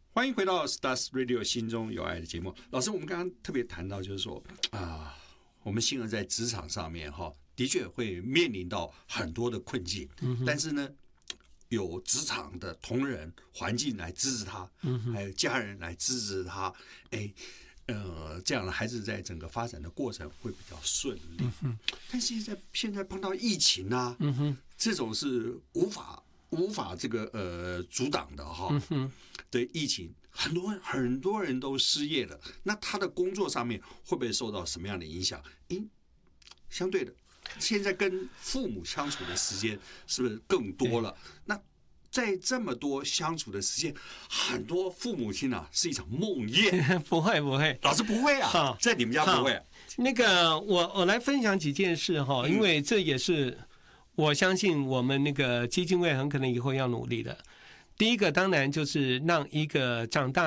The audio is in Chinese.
欢迎回到 Stars Radio 心中有爱的节目。老师，我们刚刚特别谈到，就是说我们幸而在职场上面的确会面临到很多的困境，但是呢，有职场的同仁环境来支持他，还有家人来支持他，这样的孩子在整个发展的过程会比较顺利。但现在碰到疫情啊，这种是无法这个阻挡的对疫情，很多人都失业了，那他的工作上面会不会受到什么样的影响？相对的，现在跟父母相处的时间是不是更多了？那在这么多相处的时间，很多父母亲是一场梦魇。 不会， 老师不会啊，在你们家不会啊。 那个我来分享几件事因为这也是我相信我们那个基金会很可能以后要努力的。第一个当然就是让一个长大